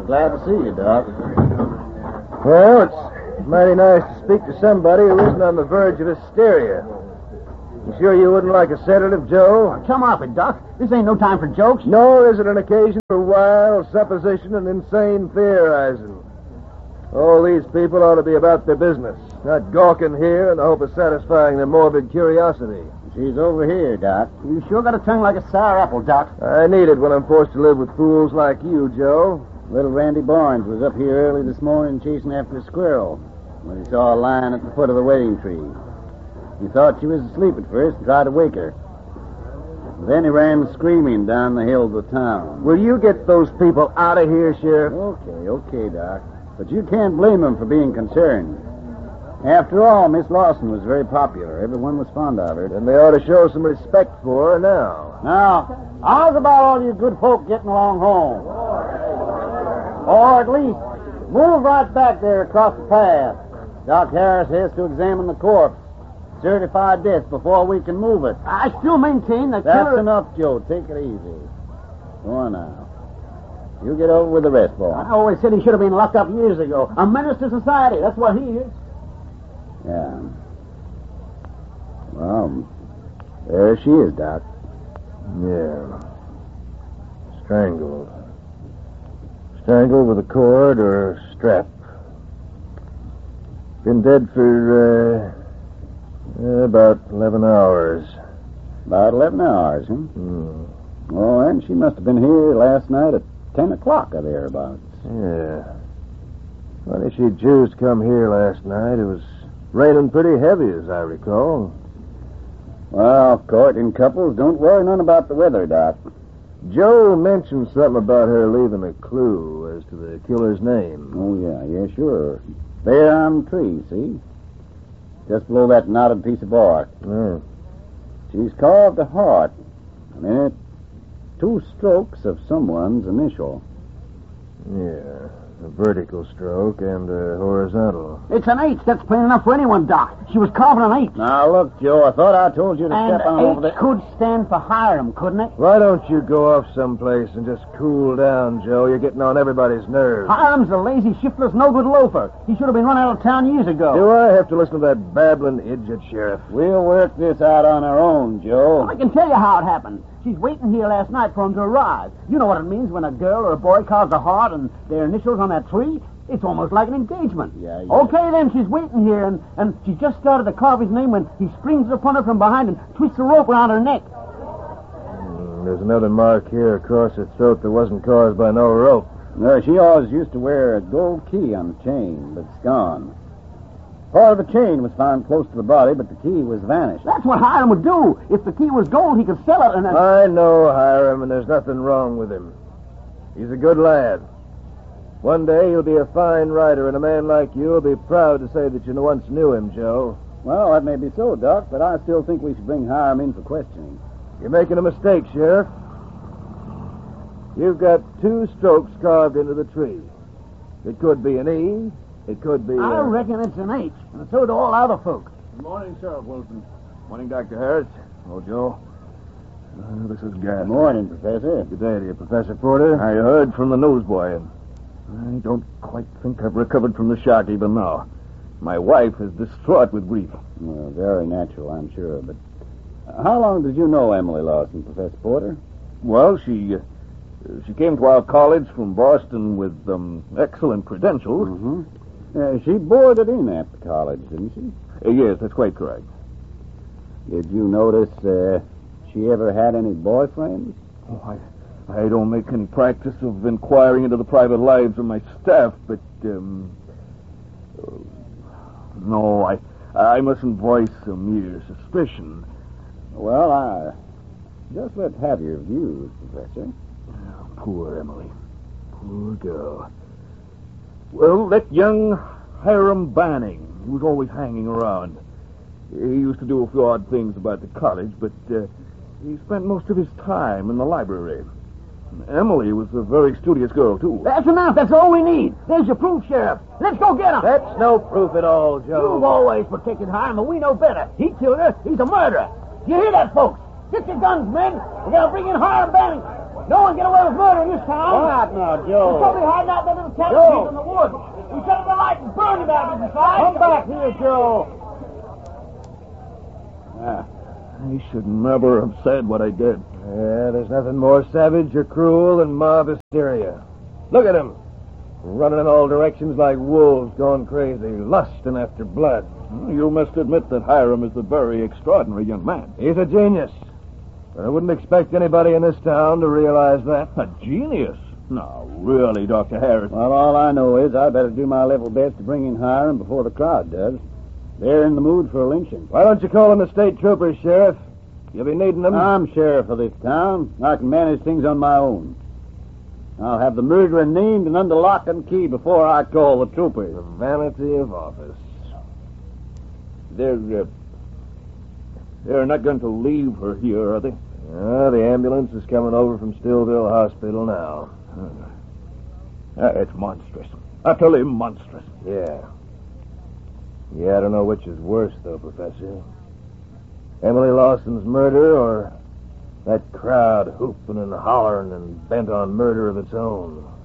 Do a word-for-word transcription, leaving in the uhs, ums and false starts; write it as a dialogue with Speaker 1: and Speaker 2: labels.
Speaker 1: Well, glad to see you, Doc.
Speaker 2: Well, it's mighty nice to speak to somebody who isn't on the verge of hysteria. You sure you wouldn't like a sedative, Joe?
Speaker 3: Come off it, Doc. This ain't no time for jokes.
Speaker 2: Nor is it an occasion for wild supposition and insane theorizing. All these people ought to be about their business, not gawking here in the hope of satisfying their morbid curiosity.
Speaker 1: She's over here, Doc.
Speaker 3: You sure got a tongue like a sour apple, Doc.
Speaker 2: I need it when I'm forced to live with fools like you, Joe.
Speaker 1: Little Randy Barnes was up here early this morning chasing after a squirrel when he saw a lion at the foot of the wedding tree. He thought she was asleep at first and tried to wake her. Then he ran screaming down the hill to town.
Speaker 2: Will you get those people out of here, Sheriff?
Speaker 1: Okay, okay, Doc. But you can't blame him for being concerned. After all, Miss Lawson was very popular. Everyone was fond of her.
Speaker 2: Then they ought to show some respect for her now.
Speaker 1: Now, how's about all you good folk getting along home? Or at least, move right back there across the path. Doc Harris has to examine the corpse. Certified death before we can move it.
Speaker 3: I still maintain that
Speaker 1: That's
Speaker 3: killer...
Speaker 1: enough, Joe. Take it easy. Go on now. You get over with the rest, boy.
Speaker 3: I always said he should have been locked up years ago. A menace to society. That's what he is.
Speaker 1: Yeah. Well, there she is, Doc.
Speaker 2: Yeah. Strangled. Strangled with a cord or a strap. Been dead for, uh, about eleven hours.
Speaker 1: About eleven hours, huh?
Speaker 2: Hmm.
Speaker 1: Oh, and she must have been here last night at ten o'clock or thereabouts.
Speaker 2: Yeah. Funny she chose to come here last night. It was raining pretty heavy, as I recall.
Speaker 1: Well, courting couples don't worry none about the weather, Doc.
Speaker 2: Joe mentioned something about her leaving a clue as to the killer's name.
Speaker 1: Oh, yeah, yeah, sure. There on the tree, see? Just below that knotted piece of bark.
Speaker 2: Yeah.
Speaker 1: She's carved a heart, and in it, two strokes of someone's initial.
Speaker 2: Yeah. A vertical stroke and a horizontal.
Speaker 3: It's an H. That's plain enough for anyone, Doc. She was carving an H.
Speaker 1: Now, look, Joe, I thought I told you to
Speaker 3: And
Speaker 1: step on over
Speaker 3: H
Speaker 1: there.
Speaker 3: could stand for Hiram, couldn't it?
Speaker 2: Why don't you go off someplace and just cool down, Joe? You're getting on everybody's nerves.
Speaker 3: Hiram's a lazy, shiftless, no-good loafer. He should have been run out of town years ago.
Speaker 2: Do I have to listen to that babbling idiot, Sheriff?
Speaker 1: We'll work this out on our own, Joe.
Speaker 3: I can tell you how it happened. She's waiting here last night for him to arrive. You know what it means when a girl or a boy carves a heart and their initials on that tree? It's almost like an engagement.
Speaker 1: Yeah, yeah.
Speaker 3: Okay, then, she's waiting here, and, and she just started to carve his name when he springs upon her from behind and twists a rope around her neck.
Speaker 2: Mm, there's another mark here across her throat that wasn't caused by no rope.
Speaker 1: No, she always used to wear a gold key on the chain, but it's gone. Part of the chain was found close to the body, but the key was vanished.
Speaker 3: That's what Hiram would do. If the key was gold, he could sell it and then...
Speaker 2: I know Hiram, and there's nothing wrong with him. He's a good lad. One day he'll be a fine writer, and a man like you will be proud to say that you once knew him, Joe.
Speaker 1: Well, that may be so, Doc, but I still think we should bring Hiram in for questioning.
Speaker 2: You're making a mistake, Sheriff. You've got two strokes carved into the tree. It could be an E. It could be...
Speaker 3: I
Speaker 2: a...
Speaker 3: reckon it's an H, and so do all other folk.
Speaker 4: Good morning, Sheriff Wilson. Morning, Doctor Harris. Hello, Joe. Uh, this is Gas.
Speaker 1: Good morning, Professor.
Speaker 2: Good day to you, Professor Porter.
Speaker 4: I heard from the newsboy, and I don't quite think I've recovered from the shock even now. My wife is distraught with grief.
Speaker 1: Well, very natural, I'm sure, but uh, how long did you know Emily Lawson, Professor Porter?
Speaker 4: Well, she uh, she came to our college from Boston with um, excellent credentials.
Speaker 1: Mm-hmm. Uh, she boarded in at the college, didn't she?
Speaker 4: Uh, yes, that's quite correct.
Speaker 1: Did you notice uh, she ever had any boyfriends?
Speaker 4: Oh, I... I don't make any practice of inquiring into the private lives of my staff, but, um... Uh, no, I I mustn't voice a mere suspicion.
Speaker 1: Well, I... Just let's have your views, Professor.
Speaker 4: Oh, poor Emily. Poor girl. Well, that young Hiram Banning, who was always hanging around. He used to do a few odd things about the college, but uh, he spent most of his time in the library. Emily was a very studious girl, too.
Speaker 3: That's enough. That's all we need. There's your proof, Sheriff. Let's go get him.
Speaker 2: That's no proof at all, Joe.
Speaker 3: You've always protected Hiram, but we know better. He killed her. He's a murderer. You hear that, folks? Get your guns, men. We're going to bring in Hiram Banning. No one get away with murder here in this town.
Speaker 1: Quiet now, Joe.
Speaker 3: Somebody hiding out in that little cabin
Speaker 1: Joe.
Speaker 3: deep in the woods. We set up the light and burned him out inside.
Speaker 1: Come back here, Joe.
Speaker 4: Ah, I should never have said what I did.
Speaker 2: Yeah, there's nothing more savage or cruel than mob hysteria. Look at him. Running in all directions like wolves going crazy, lusting after blood.
Speaker 4: You must admit that Hiram is a very extraordinary young man.
Speaker 2: He's a genius. But I wouldn't expect anybody in this town to realize that.
Speaker 4: A genius? No, really, Doctor Harris.
Speaker 1: Well, all I know is I better do my level best to bring in Hiram before the crowd does. They're in the mood for a lynching.
Speaker 2: Why don't you call in the state troopers, Sheriff? You'll be needing them.
Speaker 1: I'm sheriff of this town. I can manage things on my own. I'll have the murderer named and under lock and key before I call the troopers.
Speaker 2: The vanity of office.
Speaker 4: They're, uh, they're not going to leave her here, are they?
Speaker 2: Ah, the ambulance is coming over from Stillville Hospital now.
Speaker 4: Uh, it's monstrous. Utterly monstrous.
Speaker 2: Yeah. Yeah, I don't know which is worse, though, Professor. Emily Lawson's murder or that crowd hooping and hollering and bent on murder of its own.